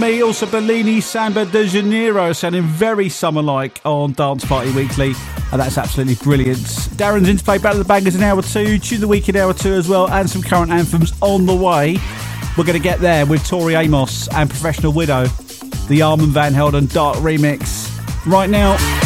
Me, also Bellini, Samba de Janeiro, sounding very summer-like on Dance Party Weekly, and that's absolutely brilliant. Darren's in to play Battle of the Bangers in hour 2, Tune the Week in hour 2 as well, and some current anthems on the way. We're going to get there with Tori Amos and Professional Widow, the Armand Van Helden Dark remix. Right now...